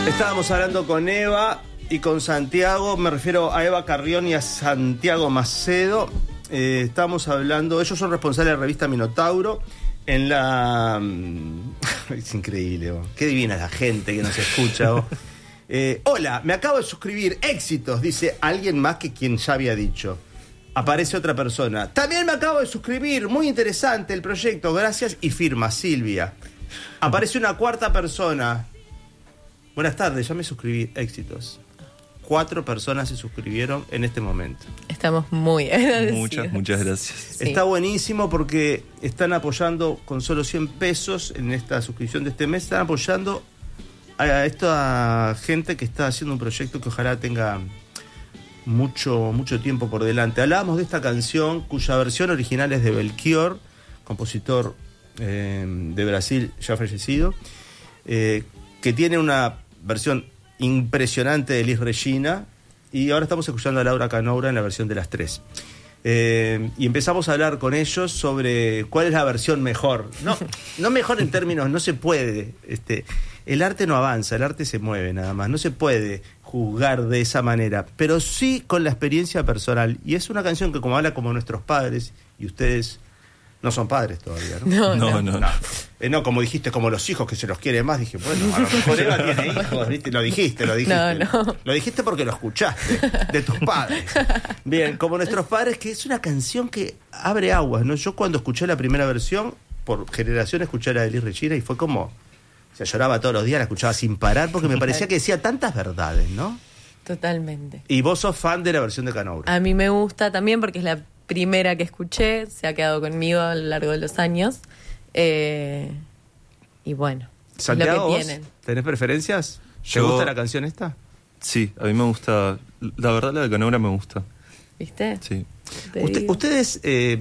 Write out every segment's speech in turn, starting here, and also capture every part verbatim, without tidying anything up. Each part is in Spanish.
Estábamos hablando con Eva y con Santiago, me refiero a Eva Carrión y a Santiago Macedo. Eh, estábamos hablando, ellos son responsables de la revista Minotauro. En la... Es increíble, oh. Qué divina la gente que nos escucha. Oh. Eh, hola, me acabo de suscribir, éxitos, dice alguien más que quien ya había dicho. Aparece otra persona. También me acabo de suscribir, muy interesante el proyecto, gracias, y firma Silvia. Aparece una cuarta persona. Buenas tardes, ya me suscribí, éxitos. Cuatro personas se suscribieron en este momento. Estamos muy agradecidos. Muchas, muchas gracias. Sí. Está buenísimo porque están apoyando con solo cien pesos en esta suscripción de este mes. Están apoyando a esta gente que está haciendo un proyecto que ojalá tenga mucho, mucho tiempo por delante. Hablábamos de esta canción cuya versión original es de Belchior, compositor eh, de Brasil ya fallecido, eh, que tiene una versión impresionante de Elis Regina, y ahora estamos escuchando a Laura Canoura en la versión de las tres. Eh, y empezamos a hablar con ellos sobre cuál es la versión mejor. No, no mejor en términos, no se puede. Este, el arte no avanza, el arte se mueve nada más. No se puede juzgar de esa manera, pero sí con la experiencia personal. Y es una canción que como habla como nuestros padres, y ustedes no son padres todavía, ¿no? No, no. No, no. No, eh, no, como dijiste, como los hijos que se los quiere más, dije, bueno, a lo mejor Eva tiene hijos, ¿viste? Lo dijiste, lo dijiste. No, no. Lo dijiste porque lo escuchaste, de tus padres. Bien, como nuestros padres, que es una canción que abre aguas, ¿no? Yo cuando escuché la primera versión, por generación escuché la de Elis Regina y fue como, o sea, lloraba todos los días, la escuchaba sin parar porque me parecía que decía tantas verdades, ¿no? Totalmente. Y vos sos fan de la versión de Canoura. A mí me gusta también porque es la primera que escuché, se ha quedado conmigo a lo largo de los años. Eh, y bueno, Santiago, lo que ¿vos tienen. tenés preferencias? ¿Te Yo- gusta la canción esta? Sí, a mí me gusta. La verdad, la de Canoura me gusta. ¿Viste? Sí. Te Usted- digo. ustedes, eh,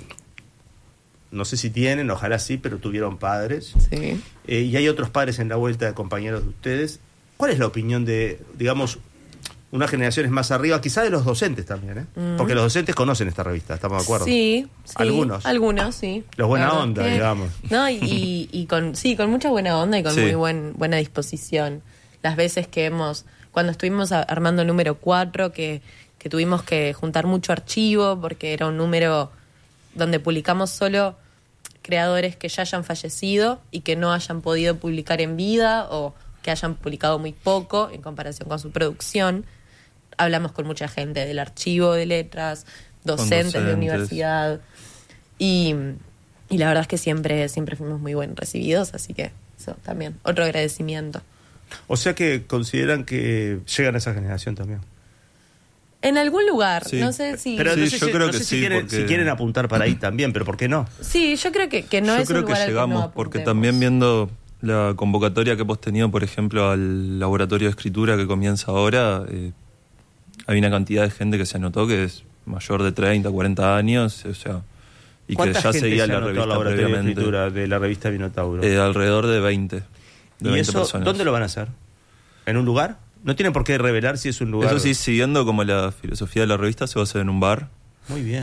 no sé si tienen, ojalá sí, pero tuvieron padres. Sí. Eh, y hay otros padres en la vuelta de compañeros de ustedes. ¿Cuál es la opinión de, digamos, unas generaciones más arriba, quizá de los docentes también, ¿eh? Mm. Porque los docentes conocen esta revista, ¿estamos de acuerdo? Sí, sí. Algunos. Algunos, sí. Los buena La verdad onda, que- digamos. No, y, y, y con, sí, con mucha buena onda y con Sí. muy buen, buena disposición. Las veces que hemos, cuando estuvimos a- armando el número cuatro, que, que tuvimos que juntar mucho archivo, porque era un número donde publicamos solo creadores que ya hayan fallecido y que no hayan podido publicar en vida o que hayan publicado muy poco en comparación con su producción. Hablamos con mucha gente del archivo de letras, docentes, de docentes. universidad, y, y la verdad es que siempre, siempre fuimos muy bien recibidos, así que eso también, otro agradecimiento. O sea que consideran que llegan a esa generación también. En algún lugar, Sí. no sé si... Pero Sí, no sé, yo si, creo no que sé si, sí, quieren, porque- si quieren apuntar para ahí también, pero ¿por qué no? Sí, yo creo que, que no Yo es creo un que lugar al llegamos, que no porque apuntemos. también viendo la convocatoria que hemos tenido, por ejemplo, al laboratorio de escritura que comienza ahora, eh, hay una cantidad de gente que se anotó que es mayor de treinta, cuarenta años, o sea, y que ¿Cuánta ya gente seguía se la anotó al revista laboratorio de previamente. escritura de la revista Minotauro? Eh, alrededor de veinte, de ¿Y veinte eso personas. dónde lo van a hacer? ¿En un lugar? No tienen por qué revelar si es un lugar. Eso sí, siguiendo como la filosofía de la revista, se va a hacer en un bar. Muy bien.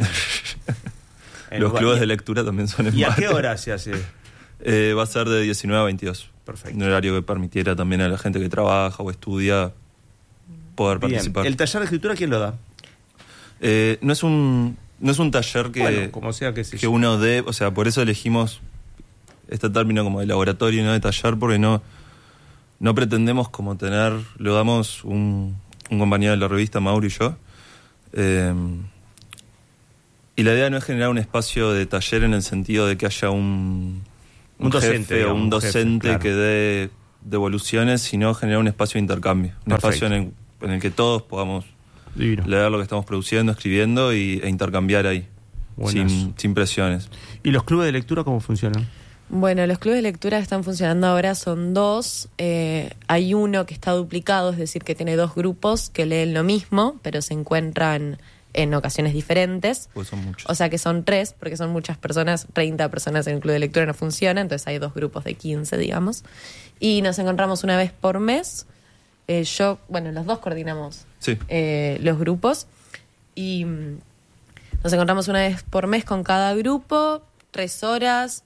En Los lugar- clubes ¿Y- de lectura también son en ¿Y a bares. qué hora se hace? Eh, va a ser de diecinueve a veintidós. Perfecto. Un horario que permitiera también a la gente que trabaja o estudia poder Bien. participar. ¿El taller de escritura quién lo da? Eh, no es un no es un taller que, Bueno, como sea que se que uno dé, o sea, por eso elegimos este término como de laboratorio y no de taller, porque no, no pretendemos como tener, lo damos un, un compañero de la revista, Mauro y yo, eh, y la idea no es generar un espacio de taller en el sentido de que haya un, Un docente, jefe digamos, o un un jefe, docente claro. que dé devoluciones, sino generar un espacio de intercambio, un Perfecto. espacio en el, en el que todos podamos Divino. leer lo que estamos produciendo, escribiendo y, e intercambiar ahí, Buenazo. sin, sin presiones. ¿Y los clubes de lectura cómo funcionan? Bueno, los clubes de lectura que están funcionando ahora son dos. Eh, hay uno que está duplicado, es decir, que tiene dos grupos que leen lo mismo, pero se encuentran en ocasiones diferentes. Pues son muchos. O sea que son tres, porque son muchas personas, treinta personas en el club de lectura no funciona, entonces hay dos grupos de quince, digamos. Y nos encontramos una vez por mes. Eh, yo, bueno, los dos coordinamos Sí. eh, los grupos. Y mm, nos encontramos una vez por mes con cada grupo, tres horas.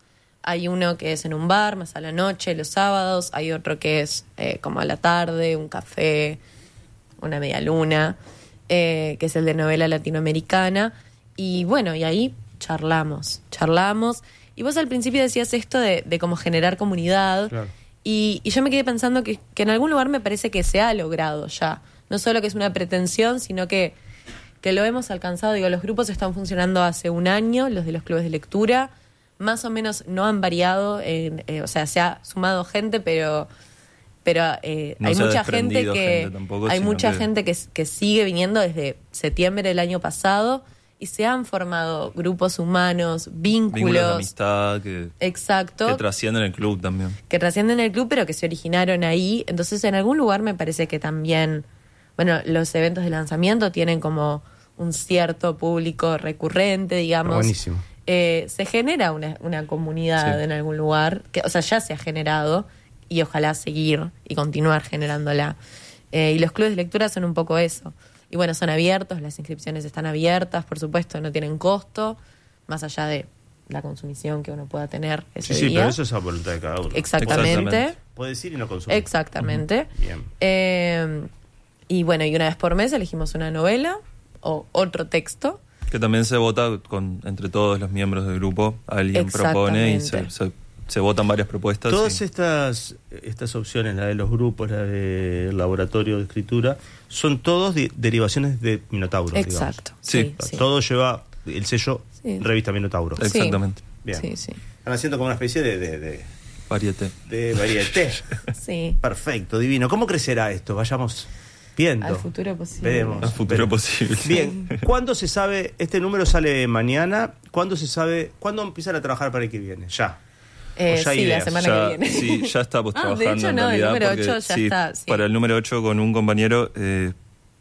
Hay uno que es en un bar, más a la noche, los sábados. Hay otro que es eh, como a la tarde, un café, una media luna, eh, que es el de novela latinoamericana. Y bueno, y ahí charlamos, charlamos. Y vos al principio decías esto de, de cómo generar comunidad. Claro. Y, y yo me quedé pensando que, que en algún lugar me parece que se ha logrado ya. No solo que es una pretensión, sino que, que lo hemos alcanzado. Digo, los grupos están funcionando hace un año, los de los clubes de lectura. Más o menos no han variado, en, eh, o sea, se ha sumado gente, pero pero eh, No hay se ha mucha gente desprendido que gente tampoco, hay sino mucha que- gente que, que sigue viniendo desde septiembre del año pasado y se han formado grupos humanos, vínculos, Vínculos de amistad que, exacto, que trascienden el club también. que trascienden el club, pero que se originaron ahí. Entonces, en algún lugar me parece que también, bueno, los eventos de lanzamiento tienen como un cierto público recurrente, digamos. Buenísimo. Eh, se genera una, una comunidad Sí. en algún lugar, que, o sea, ya se ha generado y ojalá seguir y continuar generándola. Eh, y los clubes de lectura son un poco eso. Y bueno, son abiertos, las inscripciones están abiertas, por supuesto, no tienen costo, más allá de la consumición que uno pueda tener ese Sí, sí, día. pero eso es a voluntad de cada uno. Exactamente. Exactamente. Puedes ir y no consumir. Exactamente. Bien. Eh, y bueno, y una vez por mes elegimos una novela o otro texto. Que también se vota con entre todos los miembros del grupo. Alguien propone y se, Exactamente. se, se votan varias propuestas. Todas y- estas, estas opciones, la de los grupos, la del laboratorio de escritura, son todos de- derivaciones de Minotauro. Exacto. Sí. Sí, sí. Todo lleva el sello Sí. Revista Minotauro. Sí. Exactamente. Bien. Sí, sí. Están haciendo como una especie de, de, de, Varieté. de varieté. Sí. Perfecto, divino. ¿Cómo crecerá esto? Vayamos viendo. Al futuro posible. Veremos. Al futuro Veremos. posible. Bien, ¿cuándo se sabe? Este número sale mañana. ¿Cuándo se sabe? ¿Cuándo empiezan a trabar para el que viene? Ya. Eh, O ya sí, ideas. la semana Ya- que viene. Sí, ya estamos Ah, de trabajando hecho, en no, el realidad. número porque, ocho ya sí, está, sí. Para el número ocho con un compañero, eh,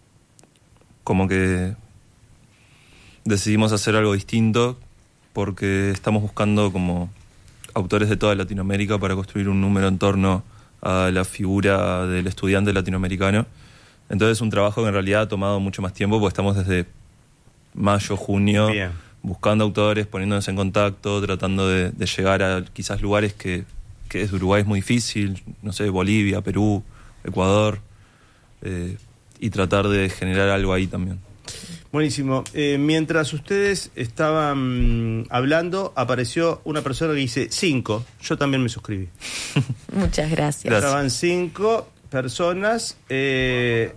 como que decidimos hacer algo distinto porque estamos buscando como autores de toda Latinoamérica para construir un número en torno a la figura del estudiante latinoamericano. Entonces es un trabajo que en realidad ha tomado mucho más tiempo porque estamos desde mayo, junio, Bien. buscando autores, poniéndonos en contacto, tratando de, de llegar a quizás lugares que, que desde Uruguay es muy difícil, no sé, Bolivia, Perú, Ecuador, eh, y tratar de generar algo ahí también. Buenísimo. Eh, mientras ustedes estaban mm, hablando, apareció una persona que dice cinco. Yo también me suscribí. Muchas gracias. Gracias. Estaban cinco personas. Eh...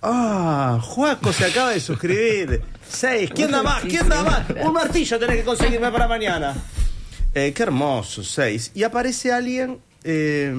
Ah, Juaco se acaba de suscribir. Seis. ¿Quién da más? ¿Quién da más? Un martillo tenés que conseguirme para mañana. Eh, qué hermoso, seis. Y aparece alguien, eh,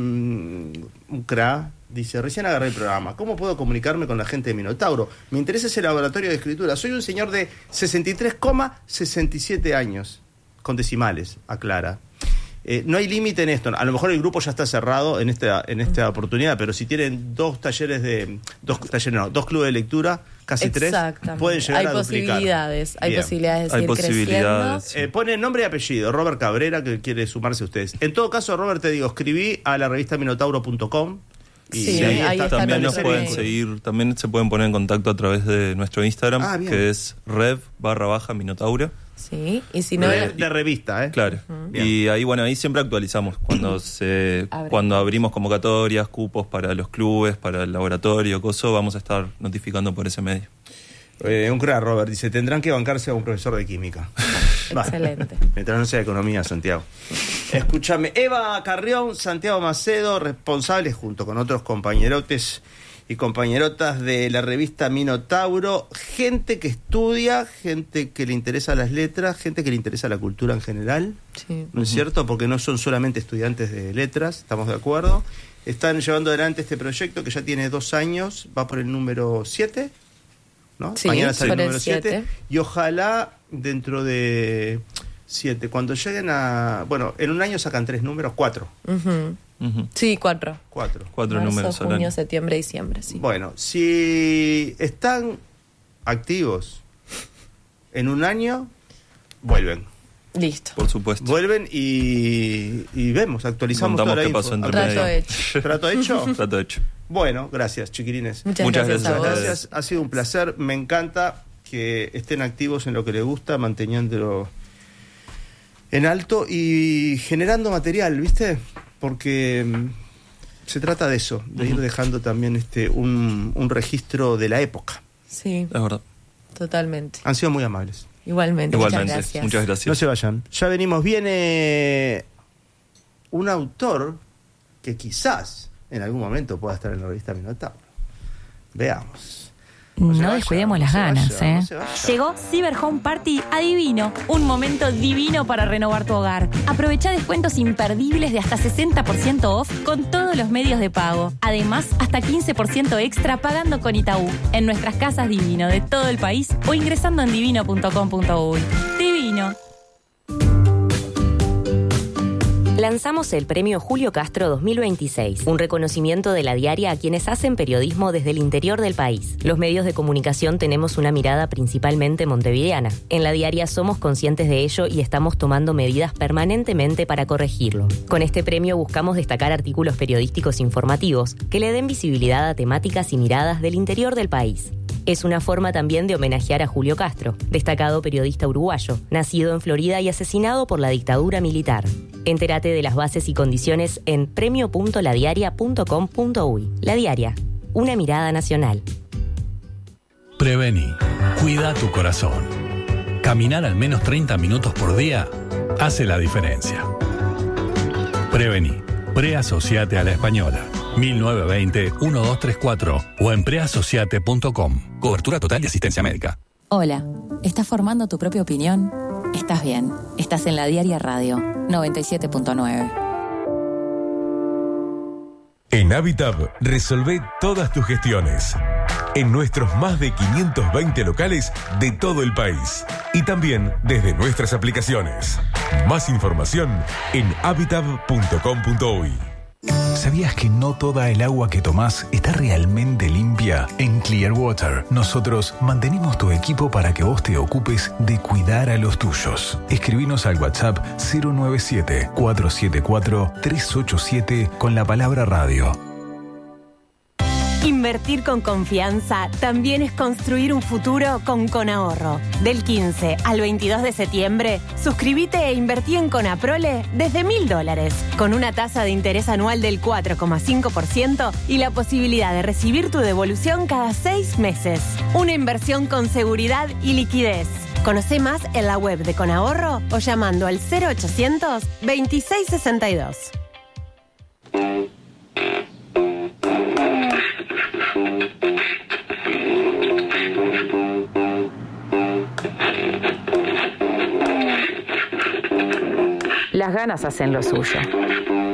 un cra, dice, recién agarré el programa. ¿Cómo puedo comunicarme con la gente de Minotauro? Me interesa ese laboratorio de escritura. Soy un señor de sesenta y tres coma sesenta y siete años, con decimales, aclara. Eh, no hay límite en esto. A lo mejor el grupo ya está cerrado en esta en esta oportunidad, pero si tienen dos talleres de dos talleres no, dos clubes de lectura, casi tres, Exactamente. pueden llegar hay a duplicar. posibilidades, hay Bien. posibilidades de Hay seguir posibilidades. creciendo. Eh, pone nombre y apellido, Robert Cabrera, que quiere sumarse a ustedes. En todo caso, Robert, te digo, escribí a la revista minotauro punto com. Y Sí, ahí ahí está está También nos ese pueden vínculo. seguir, también se pueden poner en contacto a través de nuestro Instagram, Ah, bien. que es rev barra baja minotauro. Sí, y si no, de, de revista, ¿eh? Claro. Bien. Y ahí, bueno, ahí siempre actualizamos cuando se Abre. cuando abrimos convocatorias, cupos para los clubes, para el laboratorio, coso, vamos a estar notificando por ese medio. Eh, un crack, Robert, dice, tendrán que bancarse a un profesor de química. Va. excelente. Mientras no sea economía, Santiago. Escúchame, Eva Carrión, Santiago Macedo, responsables junto con otros compañerotes y compañerotas de la revista Minotauro, gente que estudia, gente que le interesa las letras, gente que le interesa la cultura en general, Sí. ¿no es cierto? Porque no son solamente estudiantes de letras, ¿estamos de acuerdo? Están llevando adelante este proyecto que ya tiene dos años, va por el número siete, ¿no? Sí, Mañana sale el por el número siete. siete. Y ojalá dentro de siete, cuando lleguen a... Bueno, en un año sacan tres números, cuatro. Ujú. Ujú. Sí, cuatro. Cuatro. Cuatro Marzo, números al junio, año. septiembre, diciembre, sí. Bueno, si están activos en un año, vuelven. Listo. Por supuesto. Vuelven y, y vemos, actualizamos Contamos toda la qué info. pasó entre Trato medio. hecho. ¿Trato hecho? Trato hecho. Bueno, gracias, chiquilines. Muchas, Muchas gracias, a gracias vos. a ustedes. Gracias, ha sido un placer. Me encanta que estén activos en lo que les gusta, manteniéndolo en alto y generando material, ¿viste? Porque se trata de eso, de uh-huh. ir dejando también este un, un registro de la época. Sí, es verdad. Totalmente. Han sido muy amables. Igualmente, Igualmente. Muchas gracias. Muchas gracias. No se vayan. Ya venimos. Viene un autor que quizás en algún momento pueda estar en la revista Minotauro. Veamos. No, no descuidemos las ganas, vaya, ¿eh? No Llegó Cyber Home Party a Divino, un momento divino para renovar tu hogar. Aprovecha descuentos imperdibles de hasta sesenta por ciento off con todos los medios de pago. Además, hasta quince por ciento extra pagando con Itaú en nuestras casas Divino de todo el país o ingresando en divino punto com punto uy. Divino. Lanzamos el Premio Julio Castro dos mil veintiséis, un reconocimiento de La Diaria a quienes hacen periodismo desde el interior del país. Los medios de comunicación tenemos una mirada principalmente montevideana. En La Diaria somos conscientes de ello y estamos tomando medidas permanentemente para corregirlo. Con este premio buscamos destacar artículos periodísticos informativos que le den visibilidad a temáticas y miradas del interior del país. Es una forma también de homenajear a Julio Castro, destacado periodista uruguayo, nacido en Florida y asesinado por la dictadura militar. Entérate de las bases y condiciones en premio punto la diaria punto com punto uy. La Diaria, una mirada nacional. Prevení. Cuida tu corazón. Caminar al menos treinta minutos por día hace la diferencia. Prevení. Preasociate a la Española. mil novecientos veinte, doce treinta y cuatro o en preasociate punto com. Cobertura total de asistencia médica. Hola, ¿estás formando tu propia opinión? Estás bien, estás en La Diaria Radio, noventa y siete punto nueve. En Habitab, resolvé todas tus gestiones. En nuestros más de quinientos veinte locales de todo el país. Y también desde nuestras aplicaciones. Más información en habitab punto com punto uy. ¿Sabías que no toda el agua que tomás está realmente limpia? En Clearwater, nosotros mantenemos tu equipo para que vos te ocupes de cuidar a los tuyos. Escribinos al WhatsApp cero nueve siete, cuatro siete cuatro, tres ocho siete con la palabra radio. Invertir con confianza también es construir un futuro con Conahorro. Del quince al veintidós de septiembre, suscríbete e invertí en Conaprole desde mil dólares, con una tasa de interés anual del cuatro coma cinco por ciento y la posibilidad de recibir tu devolución cada seis meses. Una inversión con seguridad y liquidez. Conoce más en la web de Conahorro o llamando al cero ochocientos, veintiséis sesenta y dos. Las ganas hacen lo suyo.